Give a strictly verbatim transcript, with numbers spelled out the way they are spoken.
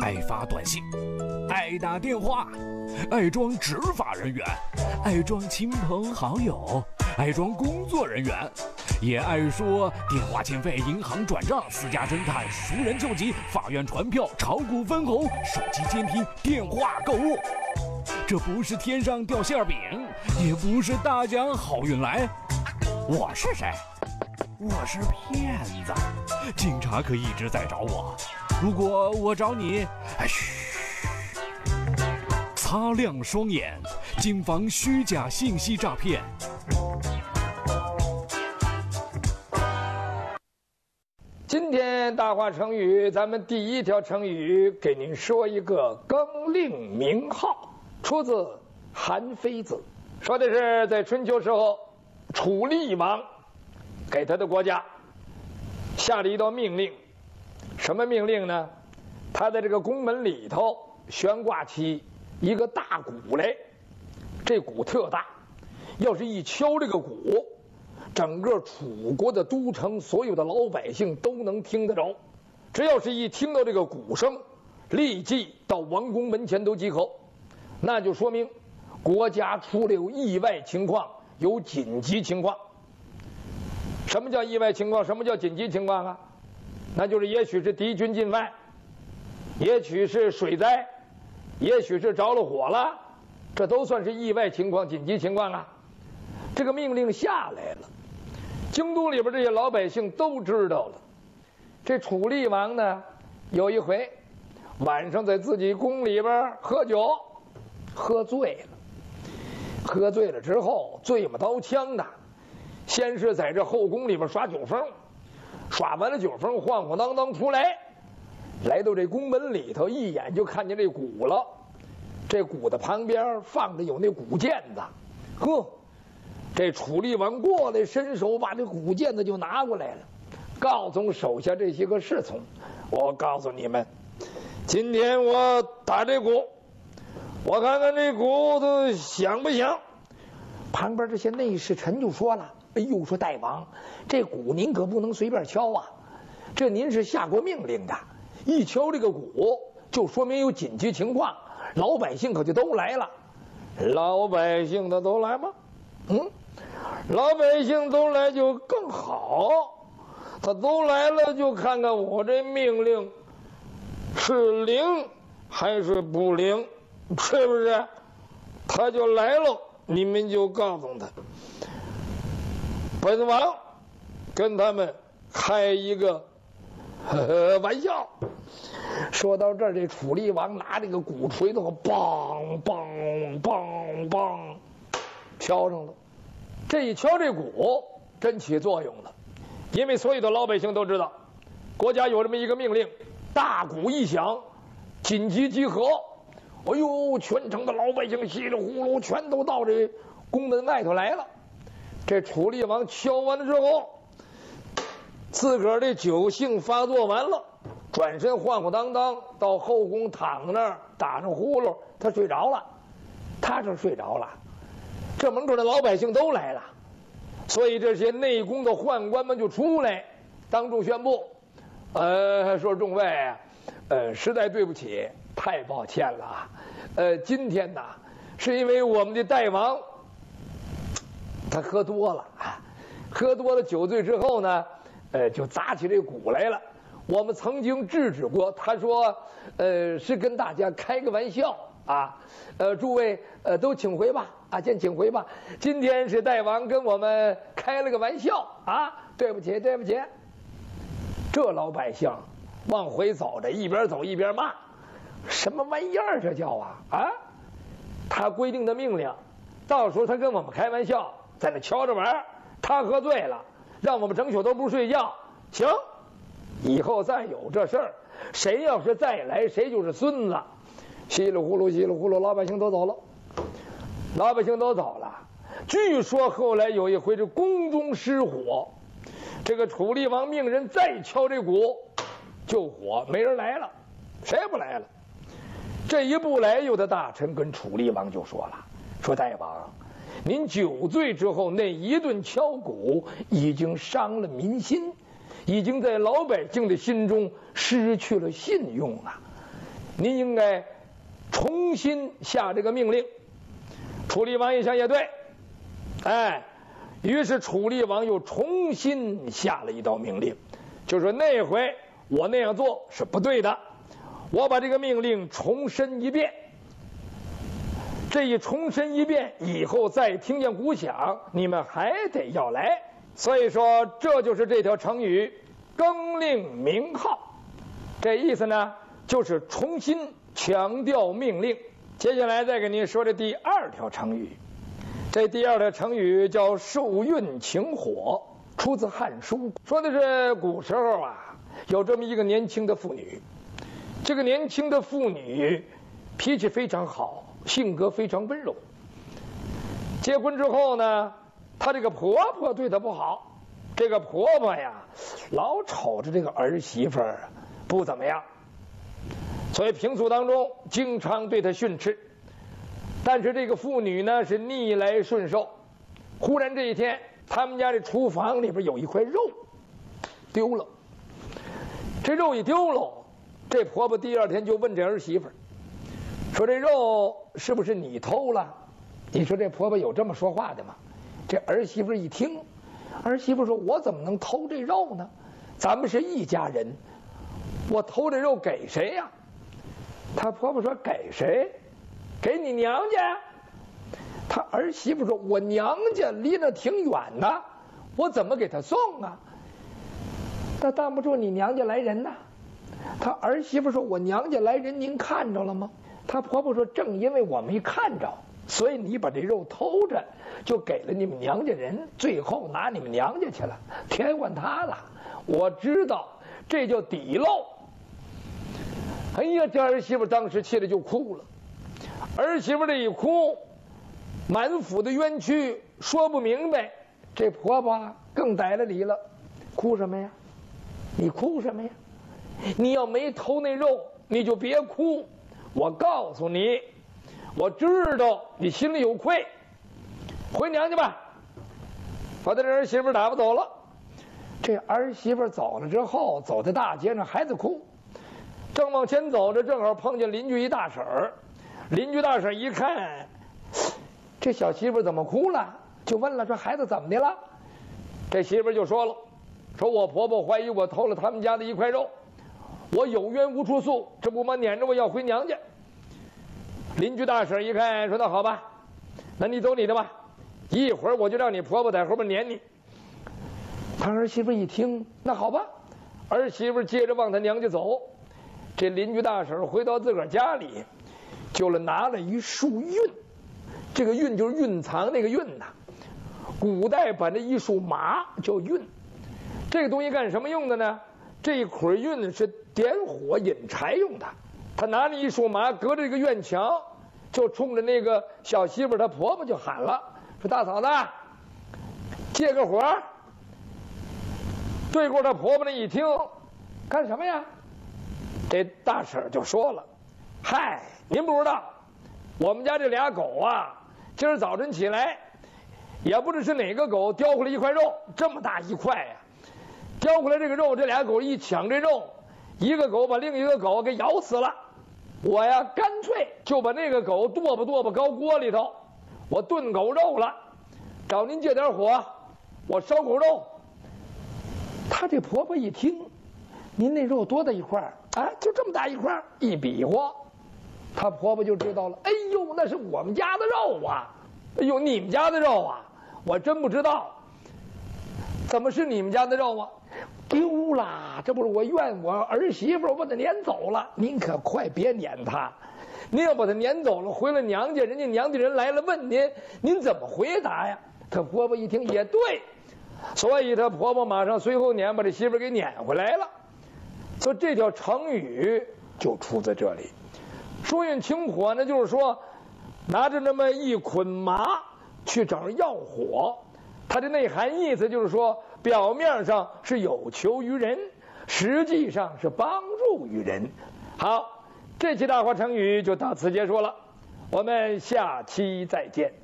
爱发短信，爱打电话，爱装执法人员，爱装亲朋好友，爱装工作人员，也爱说电话欠费、银行转账、私家侦探、熟人救急、法院传票、炒股分红、手机监听、电话购物。这不是天上掉馅饼，也不是大奖好运来。我是谁？我是骗子。警察可一直在找我，如果我找你，嘘，擦亮双眼，谨防虚假信息诈骗。 今天大话成语，咱们第一条成语给您说一个更令名号，出自《韩非子》，说的是在春秋时候，楚厉王给他的国家下了一道命令。什么命令呢？他在这个宫门里头悬挂起一个大鼓来，这鼓特大，要是一敲这个鼓，整个楚国的都城所有的老百姓都能听得着。只要是一听到这个鼓声，立即到王宫门前都集合，那就说明国家出了有意外情况，有紧急情况。什么叫意外情况？什么叫紧急情况啊？那就是也许是敌军进犯，也许是水灾，也许是着了火了，这都算是意外情况、紧急情况啊。这个命令下来了，京都里边这些老百姓都知道了。这楚厉王呢，有一回晚上在自己宫里边喝酒，喝醉了。喝醉了之后，醉马刀枪的，先是在这后宫里边耍酒疯，耍完了酒疯，晃晃荡荡出来，来到这宫门里头，一眼就看见这鼓了。这鼓的旁边放着有那鼓毽子，呵，这楚厉王过来，伸手把这鼓毽子就拿过来了，告诉手下这些个侍从，我告诉你们，今天我打这鼓，我看看这鼓子响不响。旁边这些内侍臣就说了，哎呦，说大王，这鼓您可不能随便敲啊，这您是下过命令的，一敲这个鼓就说明有紧急情况，老百姓可就都来了。老百姓的都来吗？嗯，老百姓都来就更好，他都来了就看看我这命令是灵还是不灵，是不是？他就来了，你们就告诉他，本王跟他们开一个呵呵玩笑。说到这儿，这楚厉王拿这个鼓槌头，梆梆梆梆敲上了。这一敲，这鼓真起作用了，因为所有的老百姓都知道，国家有这么一个命令，大鼓一响，紧急集合。哎呦，全城的老百姓稀里呼噜全都到这宫门外头来了。这楚厉王敲完了之后，自个儿的酒性发作完了，转身晃晃荡荡到后宫躺那儿打上呼噜，他睡着了。他这睡着了，这门口的老百姓都来了，所以这些内宫的宦官们就出来，当众宣布，呃，说众位，呃，实在对不起，太抱歉了啊，呃，今天呐，是因为我们的大王他喝多了啊，喝多了酒醉之后呢，呃，就砸起这鼓来了。我们曾经制止过，他说，呃，是跟大家开个玩笑啊，呃，诸位呃都请回吧，啊，先请回吧。今天是大王跟我们开了个玩笑啊，对不起，对不起。这老百姓往回走着，一边走一边骂，什么玩意儿这叫啊啊！他规定的命令，到时候他跟我们开玩笑，在那瞧着玩，他喝醉了，让我们整宿都不睡觉，行。以后再有这事儿，谁要是再来，谁就是孙子。稀里呼噜稀里呼噜，老百姓都走了，老百姓都走了。据说后来有一回这宫中失火，这个楚厉王命人再敲这鼓救火，没人来了，谁也不来了。这一不来，有的大臣跟楚厉王就说了，说大王，您酒醉之后那一顿敲鼓已经伤了民心，已经在老百姓的心中失去了信用啊！ 您应该重新下这个命令。楚厉王一想也对，哎，于是楚厉王又重新下了一道命令，就说那回我那样做是不对的，我把这个命令重申一遍。这一重申一遍以后，再听见鼓响，你们还得要来。所以说，这就是这条成语“更令名号”。这意思呢，就是重新强调命令。接下来再给您说这第二条成语。这第二条成语叫“受孕请火”，出自《汉书》，说的是古时候啊，有这么一个年轻的妇女。这个年轻的妇女脾气非常好，性格非常温柔。结婚之后呢，她这个婆婆对她不好，这个婆婆呀，老瞅着这个儿媳妇儿不怎么样，所以平素当中经常对她训斥。但是这个妇女呢是逆来顺受，忽然这一天，他们家这厨房里边有一块肉丢了。这肉一丢了，这婆婆第二天就问这儿媳妇儿，说这肉是不是你偷了？你说这婆婆有这么说话的吗？这儿媳妇一听，儿媳妇说：“我怎么能偷这肉呢？咱们是一家人，我偷这肉给谁呀？”她婆婆说：“给谁？给你娘家。”她儿媳妇说：“我娘家离那挺远的，我怎么给她送啊？”那当不住你娘家来人呐。她儿媳妇说：“我娘家来人，您看着了吗？”她婆婆说：“正因为我没看着，所以你把这肉偷着，就给了你们娘家人，最后拿你们娘家去了，天管他了。我知道，这叫底漏。”哎呀，这儿媳妇当时气得就哭了。儿媳妇这一哭，满腹的冤屈说不明白，这婆婆更逮了理了。哭什么呀？你哭什么呀？你要没偷那肉，你就别哭。我告诉你，我知道你心里有愧，回娘家吧。把他这儿媳妇打发走了。这儿媳妇走了之后，走在大街上还在哭。正往前走着，正好碰见邻居一大婶儿。邻居大婶一看，这小媳妇怎么哭了？就问了，说孩子怎么的了？这媳妇就说了，说我婆婆怀疑我偷了他们家的一块肉，我有冤无处诉，这不嘛撵着我要回娘家。邻居大婶一看，说那好吧，那你走你的吧，一会儿我就让你婆婆在后边撵你。他儿媳妇一听，那好吧，儿媳妇接着往他娘家走。这邻居大婶回到自个儿家里，就了拿了一束韵，这个韵就是蕴藏那个韵呐。古代把那一束麻叫韵，这个东西干什么用的呢？这一捆韵是点火引柴用的。他拿着一束麻，隔着这个院墙，就冲着那个小媳妇她婆婆就喊了，说大嫂子，借个火。对过她婆婆那一听，干什么呀？这大婶就说了，嗨，您不知道，我们家这俩狗啊，今儿早晨起来，也不知是哪个狗叼回来一块肉，这么大一块呀、啊，叼回来这个肉，这俩狗一抢这肉，一个狗把另一个狗给咬死了。我呀，干脆就把那个狗剁吧剁吧高锅里头，我炖狗肉了，找您借点火，我烧狗肉。她这婆婆一听，您那肉多大一块啊？就这么大一块，一比划，她婆婆就知道了。哎呦，那是我们家的肉啊！哎呦，你们家的肉啊，我真不知道。怎么是你们家的肉啊？丢了，这不是我怨我儿媳妇，我把她撵走了。您可快别撵她，您要把她撵走了，回了娘家，人家娘家人来了问您，您怎么回答呀？她婆婆一听也对，所以她婆婆马上随后撵把这媳妇给撵回来了。所以这条成语就出在这里。说运请火呢，就是说拿着那么一捆麻去找人要火，它的内涵意思就是说，表面上是有求于人，实际上是帮助于人。好，这期大话成语就到此结束了，我们下期再见。